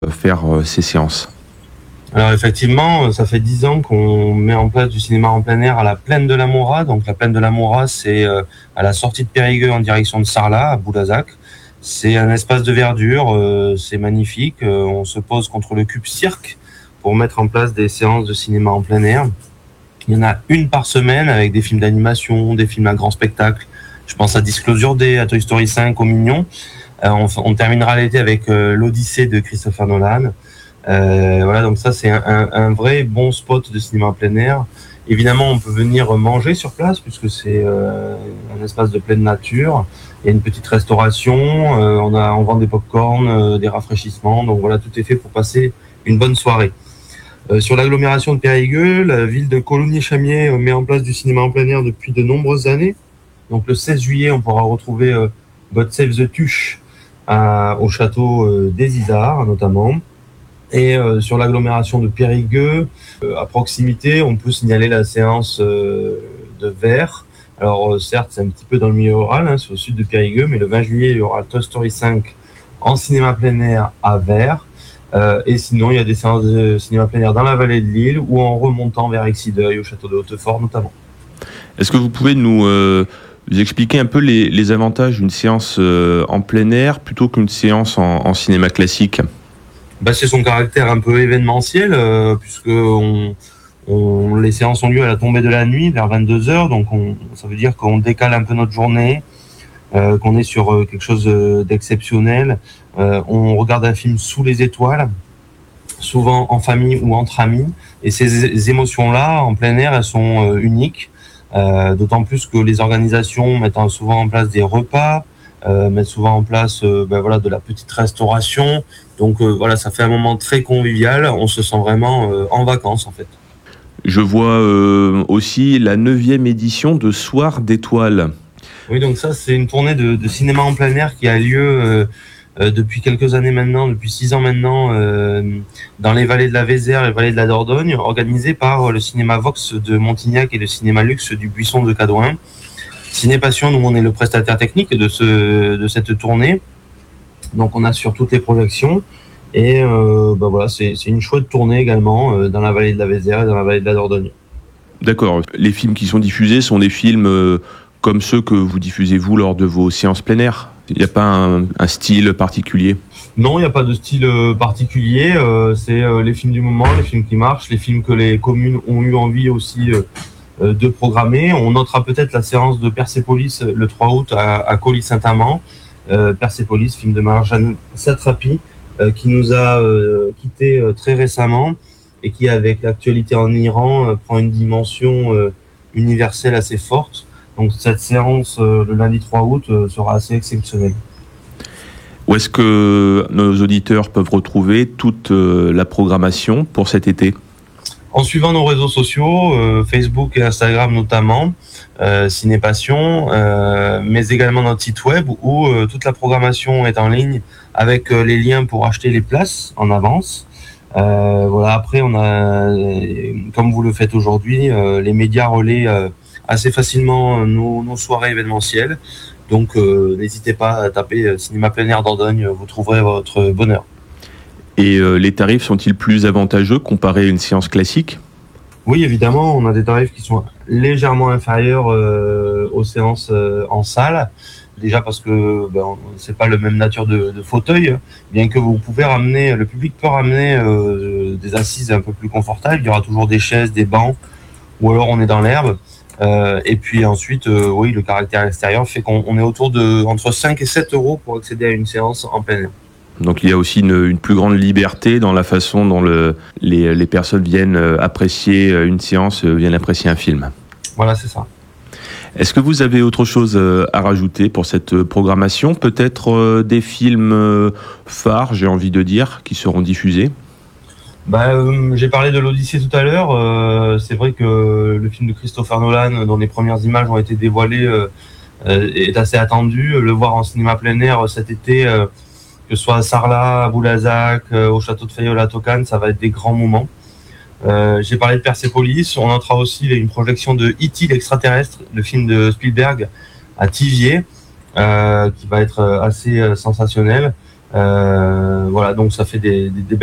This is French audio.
faire ces séances? Alors effectivement, ça fait 10 ans qu'on met en place du cinéma en plein air à la plaine de la Moura. Donc la plaine de la Moura, c'est à la sortie de Périgueux en direction de Sarlat, à Boulazac. C'est un espace de verdure, c'est magnifique. On se pose contre le Cube Cirque pour mettre en place des séances de cinéma en plein air. Il y en a une par semaine avec des films d'animation, des films à grand spectacle. Je pense à Disclosure Day, à Toy Story 5, aux Mignons. On terminera l'été avec l'Odyssée de Christopher Nolan. Voilà, donc ça c'est un vrai bon spot de cinéma en plein air. Évidemment, on peut venir manger sur place puisque c'est un espace de pleine nature. Il y a une petite restauration, on vend des pop-corn, des rafraîchissements. Donc voilà, tout est fait pour passer une bonne soirée. Sur l'agglomération de Périgueux, la ville de Cologny-Chamiers met en place du cinéma en plein air depuis de nombreuses années. Donc le 16 juillet, on pourra retrouver God Save the Tuche au château des Isards notamment. Et sur l'agglomération de Périgueux, à proximité, on peut signaler la séance de Vers. Alors certes, c'est un petit peu dans le milieu rural, hein, c'est au sud de Périgueux, mais le 20 juillet, il y aura Toy Story 5 en cinéma plein air à Vers. Et sinon, il y a des séances de cinéma plein air dans la vallée de l'Île ou en remontant vers Exideuil, au château de Hautefort notamment. Est-ce que vous pouvez nous expliquer un peu les avantages d'une séance en plein air plutôt qu'une séance en cinéma classique? C'est son caractère un peu événementiel, puisque les séances ont lieu à la tombée de la nuit, vers 22h, donc ça veut dire qu'on décale un peu notre journée, qu'on est sur quelque chose d'exceptionnel. On regarde un film sous les étoiles, souvent en famille ou entre amis, et ces émotions-là, en plein air, elles sont uniques, d'autant plus que les organisations mettent souvent en place des repas, mettent souvent en place de la petite restauration. Donc voilà, ça fait un moment très convivial, on se sent vraiment en vacances en fait. Je vois aussi la 9e édition de Soir d'étoiles. Oui, donc ça c'est une tournée de cinéma en plein air qui a lieu depuis quelques années maintenant, depuis 6 ans maintenant, dans les vallées de la Vézère et les vallées de la Dordogne, organisée par le cinéma Vox de Montignac et le cinéma Luxe du Buisson de Cadouin. Ciné Passion, nous on est le prestataire technique de cette tournée. Donc on assure toutes les projections et c'est une chouette tournée également dans la vallée de la Vézère et dans la vallée de la Dordogne. D'accord. Les films qui sont diffusés sont des films comme ceux que vous diffusez vous lors de vos séances plein air? Il n'y a pas un style particulier? Non, il n'y a pas de style particulier. C'est les films du moment, les films qui marchent, les films que les communes ont eu envie aussi de programmer. On notera peut-être la séance de Persépolis le 3 août à Colly-Saint-Amand. Persépolis, film de Marjane Satrapi, qui nous a quittés très récemment et qui, avec l'actualité en Iran, prend une dimension universelle assez forte. Donc cette séance, le lundi 3 août, sera assez exceptionnelle. Où est-ce que nos auditeurs peuvent retrouver toute la programmation pour cet été? En suivant nos réseaux sociaux, Facebook et Instagram notamment, Ciné Passion, mais également notre site web où toute la programmation est en ligne avec les liens pour acheter les places en avance. Après, on a, comme vous le faites aujourd'hui, les médias relaient assez facilement nos soirées événementielles. Donc, n'hésitez pas à taper Cinéma plein air Dordogne, vous trouverez votre bonheur. Et les tarifs sont-ils plus avantageux comparés à une séance classique? Oui, évidemment, on a des tarifs qui sont légèrement inférieurs aux séances en salle. Déjà parce que c'est pas la même nature de fauteuil, bien que le public peut ramener des assises un peu plus confortables. Il y aura toujours des chaises, des bancs, ou alors on est dans l'herbe. Et puis ensuite, le caractère extérieur fait qu'on est autour de entre 5 et 7 euros pour accéder à une séance en plein air. Donc il y a aussi une plus grande liberté dans la façon dont les personnes viennent apprécier une séance, viennent apprécier un film. Voilà, c'est ça. Est-ce que vous avez autre chose à rajouter pour cette programmation? Peut-être des films phares, j'ai envie de dire, qui seront diffusés? J'ai parlé de l'Odyssée tout à l'heure. C'est vrai que le film de Christopher Nolan, dont les premières images ont été dévoilées, est assez attendu. Le voir en cinéma plein air cet été, que ce soit à Sarlat, à Boulazac, au château de Fayolle à Tocane, ça va être des grands moments. J'ai parlé de Persépolis. On notera aussi une projection de E.T. l'extraterrestre, le film de Spielberg, à Thiviers, qui va être assez sensationnel. Voilà, donc ça fait des